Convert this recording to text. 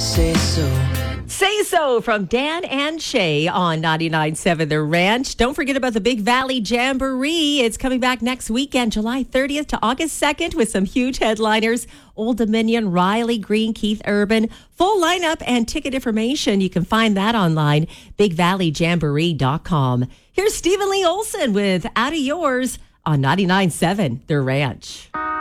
Say so. Say So from Dan and Shay on 99.7 The Ranch. Don't forget about the Big Valley Jamboree. It's coming back next weekend, July 30th to August 2nd with some huge headliners. Old Dominion, Riley Green, Keith Urban. Full lineup and ticket information. You can find that online, bigvalleyjamboree.com. Here's Stephen Lee Olson with Out of Yours on 99.7 The Ranch.